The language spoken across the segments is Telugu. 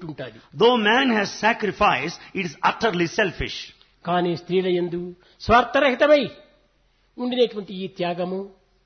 ఉంటుంటాది. Though man has sacrificed, it is utterly selfish. కానీ స్త్రీల యందు స్వార్థరహితమై ఉండినటువంటి ఈ త్యాగము,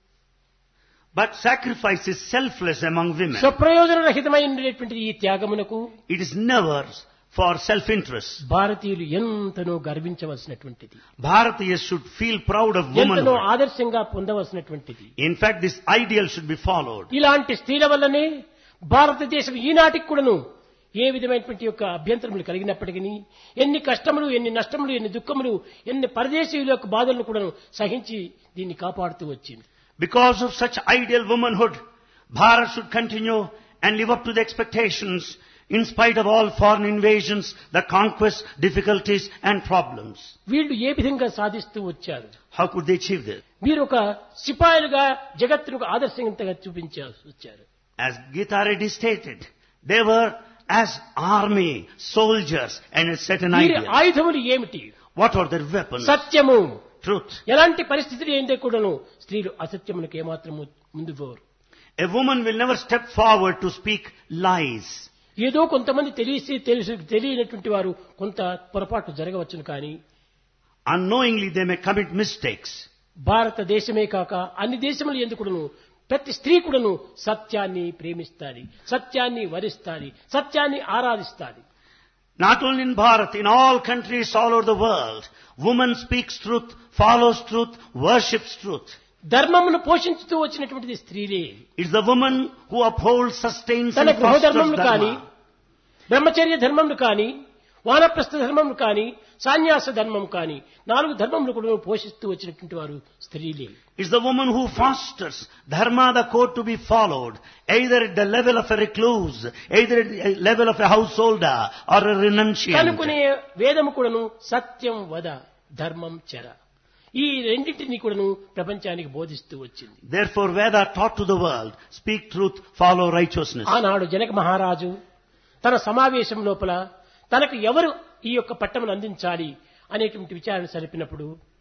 But sacrifice is selfless among women. స్వప్రయోజన రహితమై ఉండినటువంటి ఈ త్యాగమునకు It is never for self-interest. భారతీయులు ఎంతనో గర్వించవలసినటువంటిది, Bharatiyas should feel proud of ఎంతనో womanhood. ఆదర్శంగా పొందవలసినటువంటిది. In fact, this ideal should be followed. ఇలాంటి స్త్రీల వల్లనే భారతదేశం ఈనాటికి కూడాను ఏ విధమైనటువంటి యొక్క అభ్యంతరములు కలిగినప్పటికీ, ఎన్ని కష్టములు, ఎన్ని నష్టములు, ఎన్ని దుఃఖములు, ఎన్ని పరదేశీయుల యొక్క బాధలను కూడాను సహించి దీన్ని కాపాడుతూ వచ్చింది. Because of such ideal womanhood, Bharat should continue and live up to the expectations in spite of all foreign invasions, the conquests, difficulties and problems. వీళ్ళు ఏ విధంగా సాధిస్తూ వచ్చారు? How could they achieve this? వీరు ఒక సిపాయిలుగా జగత్తుకు ఆదర్శంగా చూపించాల్సి వచ్చారు. As Gita Reddy stated, they were as army, soldiers and a certain వీరి ideal. ఆయుధములు ఏమిటి? What are their weapons? సత్యము. Truth. ఎలాంటి పరిస్థితులు ఏంటే కూడాను స్త్రీలు అసత్యములకు ఏమాత్రము ముందు పోరు. A woman will never step forward to speak lies. ఏదో కొంతమంది తెలియనటువంటి వారు కొంత పొరపాటు జరగవచ్చును, కానీ Unknowingly they may commit mistakes. భారతదేశమే కాక అన్ని దేశములు ఎందుకును ప్రతి స్త్రీ కూడాను సత్యాన్ని ప్రేమిస్తాది, సత్యాన్ని వరిస్తాది, సత్యాన్ని ఆరాధిస్తాది. Not only in Bharat, in all countries all over the world, woman speaks truth, follows truth, worships truth. ధర్మమును పోషించుతూ వచ్చినటువంటిది స్త్రీలే. It's the woman who upholds, sustains తన and గృహ fosters ధర్మమును కానీ, dharma. బ్రహ్మచర్య ధర్మమును కానీ, వానప్రస్థ ధర్మమును కానీ, సన్యాస ధర్మం కానీ, 4 ధర్మములు కూడా పోషిస్తూ వచ్చినటువంటి వారు స్త్రీలే. It's the woman who fosters dharma, the code to be followed, either at the level of a recluse, either at the level of a householder or a renunciant. కనుకునే వేదము కూడాను సత్యం వద ధర్మం చర, ఈ రెండింటినీ కూడాను ప్రపంచానికి బోధిస్తూ వచ్చింది. Therefore Veda taught to the world, speak truth, follow righteousness. ఆనాడు జనక మహారాజు తన సమావేశం లోపల తనకు ఎవరు ఈ యొక్క పట్టమును అందించాలి అనేటువంటి విచారణ సరిపినప్పుడు,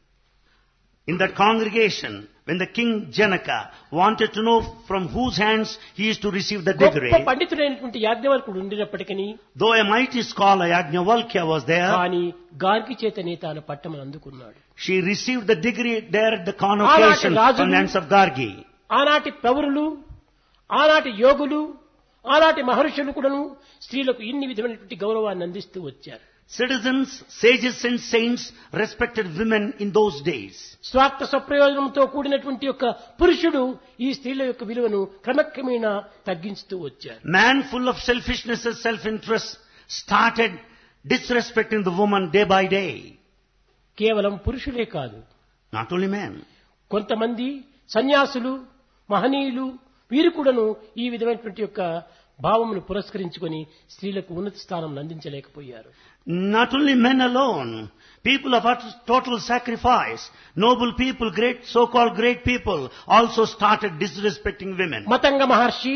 In that congregation, when the king Janaka wanted to know from whose hands he is to receive the degree, గొప్ప పండితుడైనటువంటి యాజ్ఞవల్కుడు ఉండినప్పటికీ, though a mighty scholar Yajnavalkya was there, కానీ గార్గి చేతనే తాను పట్టమును అందుకున్నాడు. she received the degree there at the convocation from the hands of Gargi. ఆనాటి ప్రవరులు, ఆనాటి యోగులు, ఆనాటి మహర్షులు కూడాను స్త్రీలకు ఇన్ని విధమైనటువంటి గౌరవాన్ని అందిస్తూ వచ్చారు. Citizens, sages and saints respected women in those days. స్వార్థ స్వప్రయోజనంతో కూడినటువంటి యొక్క పురుషుడు ఈ స్త్రీల యొక్క విలువను క్రమక్రమేణా తగ్గించుతూ వచ్చారు. Man full of selfishness and self-interest started disrespecting the woman day by day. కేవలం పురుషులే కాదు, Not only men. కొంతమంది సన్యాసులు, మహనీయులు వీరు కూడాను ఈ విధమైనటువంటి యొక్క భావమును పురస్కరించుకొని స్త్రీలకు ఉన్నత స్థానం అందించలేకపోయారు. Not only men alone, people of total sacrifice, noble people, great so-called great people also started disrespecting women. Matanga Maharshi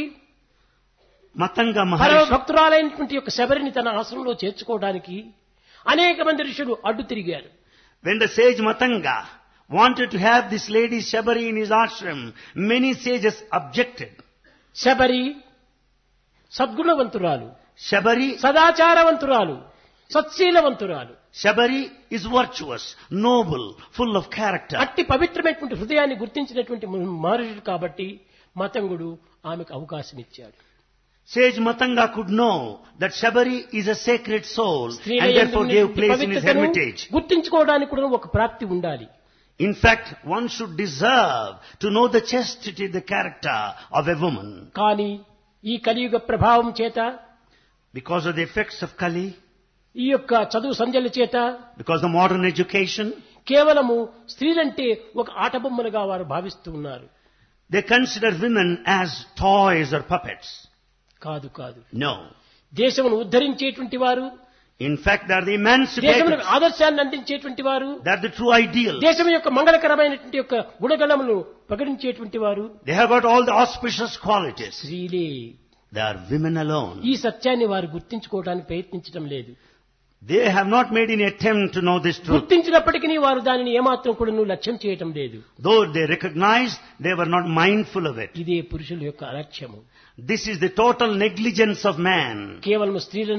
Matanga పరమ Maharshi, భక్తురాలైనటువంటి యొక్క శబరిని తన ఆశ్రమంలో చేర్చుకోవడానికి అనేక మంది ఋషులు అడ్డు తిరిగారు. when the sage Matanga wanted to have this lady Shabari in his ashram, many sages objected. Sabari సద్గుణవంతురాలు, Shabari, సదాచారవంతురాలు, సత్శీలవంతురాలు, Shabari is virtuous, noble, full of character. అట్టి పవిత్రమైనటువంటి హృదయాన్ని గుర్తించినటువంటి మహర్షుడు కాబట్టి మతంగుడు ఆమెకు అవకాశం ఇచ్చాడు. Sage Matanga could know that Shabari is a sacred soul స్త్రీల and యందు therefore gave ఉన్నటువంటి place in his పవిత్రతను hermitage. గుర్తించుకోవడానికి కూడా ఒక ప్రాప్తి ఉండాలి. In fact, one should deserve to know the chastity, the character of a woman. కానీ ఈ కలియుగ ప్రభావం చేత, Because of the effects of Kali, ఈ యొక్క చదువు సంధ్యల చేత because of modern education, కేవలము స్త్రీలంటే ఒక ఆటబొమ్మలుగా వారు భావిస్తూ ఉన్నారు. they consider women as toys or puppets. కాదు కాదు, No. దేశమును ఉద్ధరించేటువంటి వారు, In fact, they are the దేశములకు emancipators. ఆదర్శాన్ని అందించేటువంటి వారు, They are the true ideal. దేశం యొక్క మంగళకరమైనటువంటి యొక్క గుణగణములు ప్రకటించేటువంటి వారు They have got all the auspicious qualities. స్త్రీలే. They are women alone. ఈ సత్యాన్ని వారు గుర్తించుకోవడానికి ప్రయత్నించడం లేదు. They have not made any attempt to know this truth. గుర్తించినప్పటికీ వారు దానిని ఏమాత్రం కూడా లక్ష్యం చేయటం లేదు. Though they recognized, they were not mindful of it. ఇదే పురుషుల యొక్క అలక్ష్యము. This is the total negligence of man. కేవలం స్త్రీలను